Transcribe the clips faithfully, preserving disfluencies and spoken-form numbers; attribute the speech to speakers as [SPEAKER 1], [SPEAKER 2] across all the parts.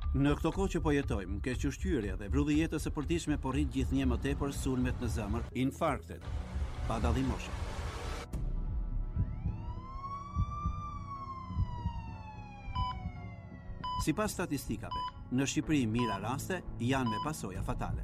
[SPEAKER 1] Në këto kohë që po jetojmë, kequshqyrja dhe vrulli i jetës së përditshme po rrit gjithnjë më tepër sulmet në zemër, infarktet, pa dallim moshe. Sipas statistikave, në Shqipëri mira raste janë me pasoja fatale.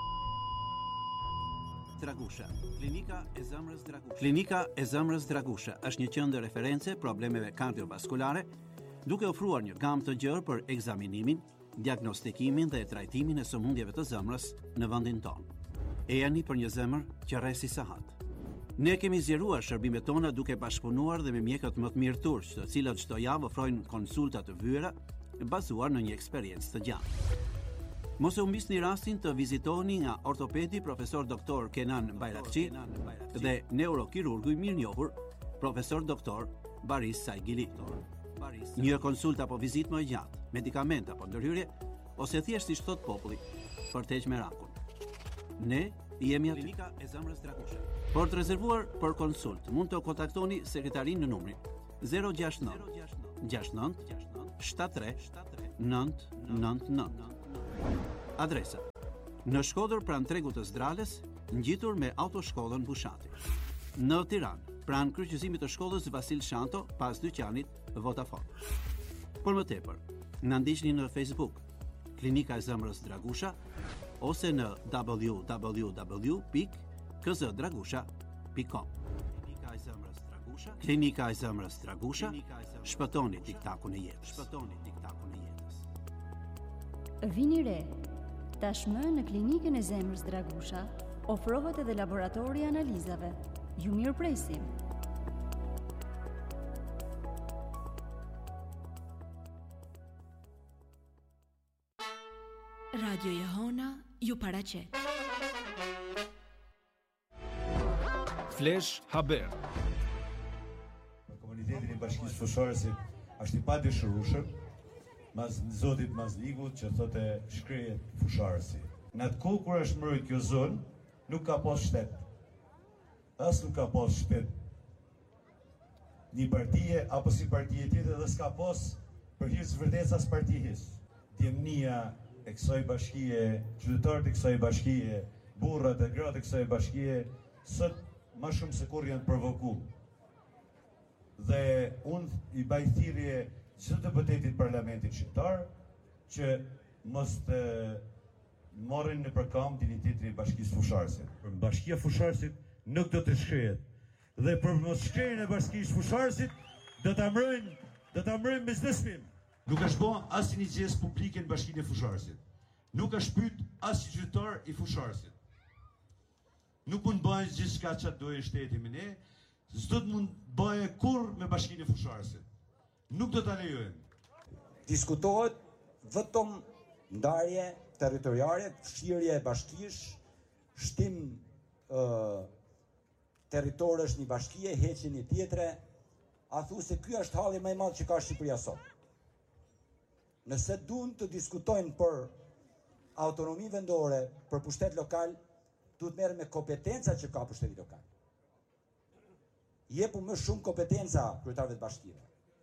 [SPEAKER 1] Dragusha, klinika e zemrës Dragusha. Klinika e zemrës Dragusha është një qendër reference problemeve kardiovaskulare, duke ofruar një gamë të gjerë për ekzaminimin, diagnostikimin dhe trajtimin e sëmundjeve të zemrës në vendin tonë. E jani për një zemër që rresi sahat. Ne kemi zgjeruar shërbimet tona duke bashkëpunuar dhe me mjekët më të mirë turq, të cilët çdo javë ofrojnë konsulta të vyera bazuar në një eksperiencë të gjatë. Mos e humbisni rastin të vizitoni nga ortopedi profesor doktor Kenan Bayrakçi dhe neurokirurgu i mirënjohur profesor doktor Baris Saigili. Një konsulta apo vizitë më e gjatë, medikament apo ndërhyrje, ose thjesht siç thot populli, për të heqë merakun. Ne jemi aty. Klinika e zemrës Dragusha. Për të rezervuar për konsult, mund të kontaktoni sekretarin në numrin zero gjasht nëntë gjasht nëntë shtatëdhjetë tre nëntë nëntë nëntë. Adresa: në Shkodër pranë Tregut të Zdrales, ngjitur me autoshkollën Bushati. Në Tiranë, pranë kryqëzimit të shkollës Vasil Shanto, pas dyqanit Vodafone. Por më tepër, na ndiqni në Facebook, Klinika e zemrës Dragusha, ose në w w w pikë k z dragusha pikë com. Klinika e zemrës Dragusha, Klinika e zemrës Dragusha, shpëtoni tiktakun e jetës. Shpëtoni tiktakun e jetës.
[SPEAKER 2] Vini re, tashmë në Klinikën e zemrës Dragusha ofrohet edhe laboratori i analizave. Ju mirë presim.
[SPEAKER 3] Radio Jehona ju paraqet.
[SPEAKER 4] Flesh Haber.
[SPEAKER 5] Në komunitetin e bashkisë fushorësit është i padëshirueshëm, mas zotit Mazligut që thotë shkrehet fushorësi. Në atë kohë kur është mbrojtur kjo zonë, nuk ka pas shtet. As nuk ka pas shtet një partije apo si partije tjetër dhe s'ka pas për hir të vërtetës as partijës. Djemnia e kësaj bashkie, qytetarët e kësaj bashkie, burrat e gratë e kësaj bashkie, sot më shumë se kur janë provokuar. Dhe unë i baj thirrje çdo deputetit parlamentit shqiptar që mos të morrin në përkam dinjitetin e bashkisë fushorëse. Për bashkia fushorësit nuk do të shkrehet. Dhe për mos shkretjen e bashkisë fushorësit do ta mbrojnë, do ta mbrojnë biznesin. Nuk është bën asnjë një gjestë publike në bashkinë e fushorësit. Nuk është pyet asnjë qytetar i fushorësit. Nuk mund bëjë gjithçka çfarë dojë shteti me ne, s'do të mund bëjë kurrë me bashkinë e fushorësit. Nuk do ta lejojmë.
[SPEAKER 6] Diskutohet vetëm ndarje territoriale, fshirje e bashkisë, shtim ë territorësh një bashkie, heqje një tjetre, a thu se ky është halli më i madh që ka Shqipëria sot. Nëse duan të diskutojnë për autonomi vendore, për pushtet lokal, duhet merren me kompetencat që ka pushteti lokal. Jepu më shumë kompetenca kryetarëve të bashkive.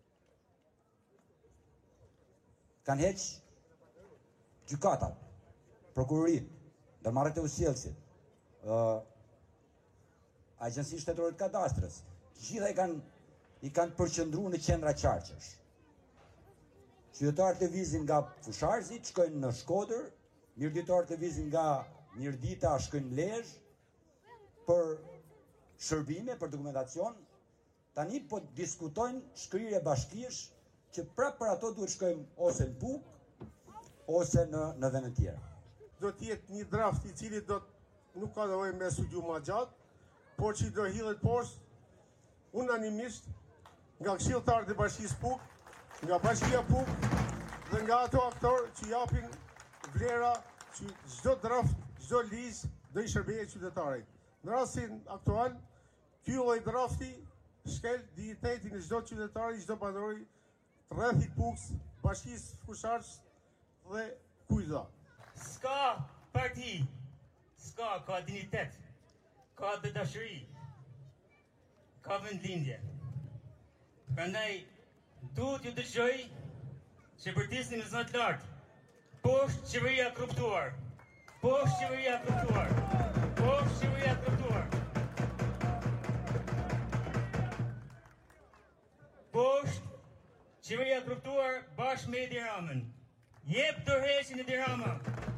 [SPEAKER 6] Kanë heq gjykatat, prokurorit, ndërmarrjet e usjellësit, ë Agjencia Shtetërore të Kadastrës, gjitha i kanë i kanë përqendruar në qendra qarqesh. Qytetarët lëvizin nga Fusharësit, shkojnë në Shkodër, mirëditarët lëvizin nga Mirdita, shkojnë në Lezhë për shërbime, për dokumentacion. Tani po diskutojnë shkrirje bashkish që prapë për ato duhet shkojmë ose në Puk, ose në në vende të tjera.
[SPEAKER 7] Do të jetë një draft i cili do nuk ka nevojë me studiu më gjatë, por që do hidhet poshtë unanimisht nga këshilltarët e bashkisë Puk, nga bashkia Puk dhe nga ato aktorë që japin vlera që çdo draft, çdo liz do i shërbejë qytetarit. Në rastin aktual, ky lloj drafti shkel dignitetin e çdo qytetari, çdo banori të rrethit Puks, bashkisë Fusharës dhe kujda.
[SPEAKER 8] S'ka parti, s'ka ka dignitet, ka dhe dashuri, ka vendlindje. Prandaj duhet ju dëgjoj që përtisni me zot lart Poshtë qeveria korruptuar. Poshtë qeveria korruptuar. Poshtë qeveria korruptuar. Poshtë qeveria korruptuar bashkë me Edi Ramën. Jep tërheqjen e Edi Rama.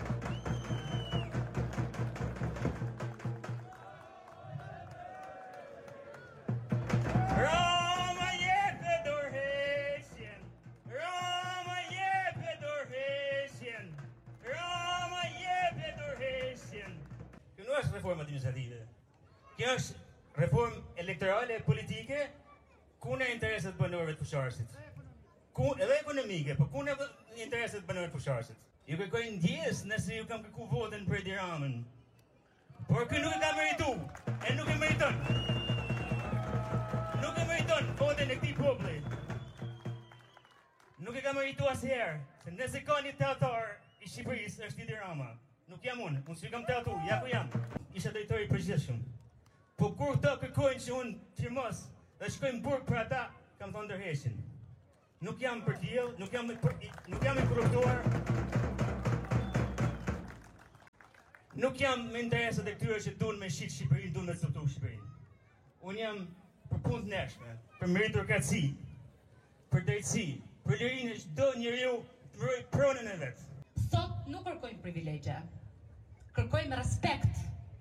[SPEAKER 8] Rama jep e tërheqjen. Rama jep e tërheqjen. Rama jep e tërheqjen. Kjo nuk është reforma administrative. Kjo është reformë elektorale politike kune intereset banorëve të fusharësit. Kun, edhe ekonomike, po kune intereset banorëve të fusharësit. Ju kërkoj ndjes nëse ju kam kërku votën për Edi Ramën. Por kë nuk e ka meritu, e nuk e meriton. Nuk e meriton votën e këtij populli. Nuk e ka meritu asherë, se nëse ka një teatar i Shqipërisë është Edi Rama. Nuk jam unë, unë s'ju kam teatu, ja ku jam. Isha drejtori i përgjithshëm. Po kur këta kërkojnë që unë firmos dhe shkojmë burg për ata, kam thonë ndërheqin. Nuk jam për tjell, nuk jam nuk jam i korruptuar. Nuk jam me interesat e këtyre që duan me shit Shqipërinë, duan me coptu Shqipërinë. Unë jam për punë të ndershme, për meritokraci, për drejtësi, për lirinë e çdo njeriu të mbrojë pronën e vet.
[SPEAKER 4] Sot nuk kërkojmë privilegje. Kërkojmë respekt.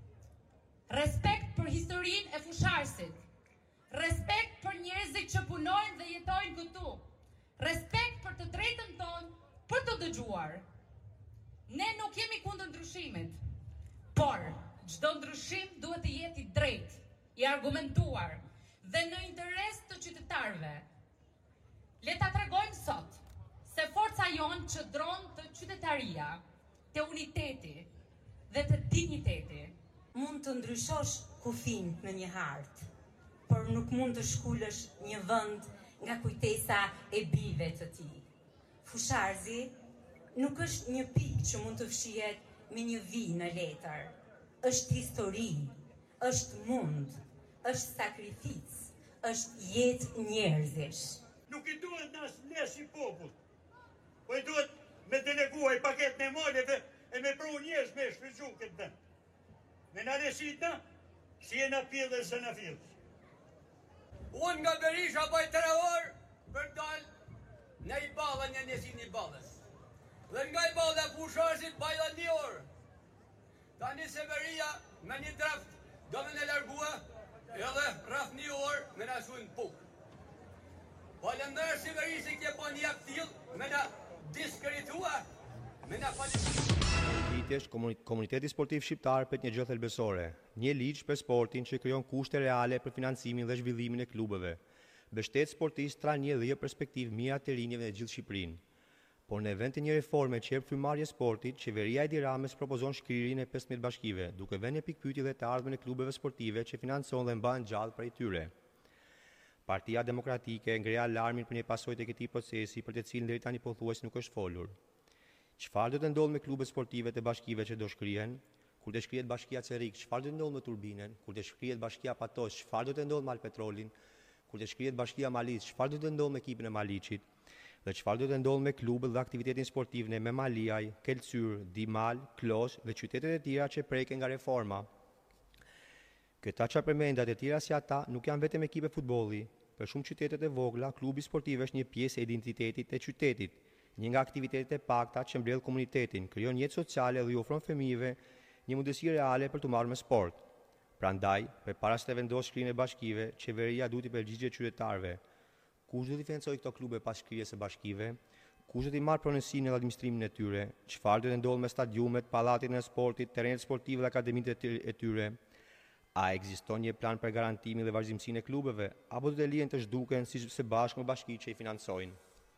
[SPEAKER 4] Respekt për historinë e fusharësit. Respekt për njerëzit që punojnë dhe jetojnë këtu. Respekt për të drejtën tonë për të dëgjuar. Ne nuk jemi kundër ndryshimit, por çdo ndryshim duhet të jetë i drejtë, i argumentuar dhe në interes të qytetarëve. Le ta tregojmë sot se forca jonë çdron të qytetaria, të uniteti dhe të digniteti.
[SPEAKER 9] Mund të ndryshosh kufin në një hartë, por nuk mund të shkullësh një vend nga kujtesa e bijve të tij. Fusharzi nuk është një pikë që mund të fshihet me një vi në letër. Është histori, është mund, është sakrificë, është jetë njerëzish.
[SPEAKER 10] Nuk i duhet nas ne si popull, po i duhet me deleguar paketën e maleve e me pru njerëz me shfrytzu këtë vend. Me na resita, si e na pjellë dhe se na fillë.
[SPEAKER 11] Unë nga Berisha baj tre orë për dalë në i balën një njësin i balës. Dhe nga i balë e fusharësit baj dhe një orë. Ta një Severia me një draft do me në largua edhe rraf një orë me në shujnë pukë. Falëndër Severisi kje po një aptil me në diskritua, me në falëndër.
[SPEAKER 12] Është komuniteti sportiv shqiptar për një gjë thelbësore, një ligj për sportin që krijon kushte reale për financimin dhe zhvillimin e klubeve. Mbështet sportistë tra një dhe perspektivë mira të rinjeve në gjithë Shqipërinë. Por në vend të një reforme që jep frymëmarrje sportit, qeveria e Edi Ramës propozon shkrirjen e pesëmbëdhjetë bashkive, duke vënë në pikpyetje dhe të ardhmen e klubeve sportive që financon dhe mbahen gjallë prej tyre. Partia Demokratike ngre alarmin për një pasojë të këtij procesi për të cilin deri tani pothuajse nuk është folur. Çfarë do të ndodhë me klubet sportive të bashkive që do shkrihen? Kur të shkrihet bashkia Cerik, çfarë do të ndodhë me turbinen? Kur të shkrihet bashkia Patos, çfarë do të ndodhë me Alpetrolin? Kur të shkrihet bashkia Malic, çfarë do të ndodhë me ekipin e Malicit? Dhe çfarë do të ndodhë me klubet dhe aktivitetin sportiv në me Maliaj, Kelcyr, Dimal, Klos dhe qytetet e tjera që preken nga reforma? Këta që përmendat e tjera si ata nuk janë vetëm ekipe futbolli. Për shumë qytetet e vogla, klubi sportiv është një pjesë e identitetit të qytetit. Një nga aktivitetet e pakta që mbledh komunitetin, krijon jetë sociale dhe i ofron fëmijëve një mundësi reale për të marrë me sport. Prandaj, përpara se të vendosë shkrirjen e bashkive, qeveria duhet të përgjigjë qytetarëve. Kush do të financojë këto klube pas shkrirjes së bashkive? Kush do të marrë pronësinë dhe administrimin e tyre? Çfarë do të ndodhë me stadiumet, pallatin e sportit, terrenet sportive dhe akademitë e tyre? A ekziston një plan për garantimin dhe vazhdimsinë e klubeve, apo do të lihen të zhduken si së bashku me bashkitë që i financojnë?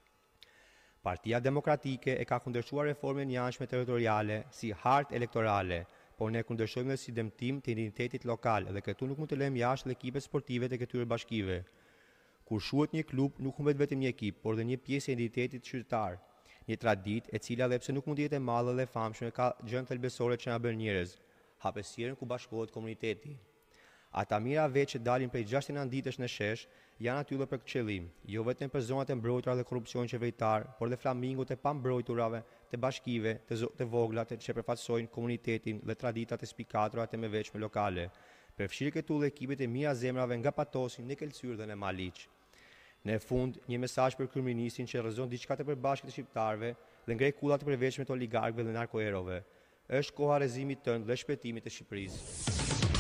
[SPEAKER 12] Partia Demokratike e ka kundërshuar reformën jashtme territoriale si hartë elektorale, por ne kundërshojmë dhe si dëmtim të identitetit lokal dhe këtu nuk mund të lëmë jashtë ekipet sportive të këtyre bashkive. Kur shuhet një klub, nuk humbet vetëm një ekip, por dhe një pjesë e identitetit qytetar, një traditë e cila edhe pse nuk mund të jetë e madhe dhe e famshme ka gjën thelbësore që na bën njerëz, hapësirën ku bashkohet komuniteti. Ata mira veç që dalin prej gjashtëdhjetë nëntë ditësh në shesh janë aty edhe për këtë qëllim, jo vetëm për zonat e mbrojtura dhe korrupsionin qeveritar, por dhe flamingot e pambrojturave, të bashkive, të, të vogla, të që përfaqësojnë komunitetin dhe traditat e spikatura të mëveçme lokale. Përfshirë këtu dhe ekipet e mira zemrave nga Patosi, në Kelcyrë dhe në Maliq. Në fund, një mesazh për kryeministin që rrezon diçka të përbashkët të shqiptarëve dhe ngrej kullat të përveçme të oligarkëve dhe narkoerove. Është koha rrezimit tënd dhe shpëtimit të Shqipërisë.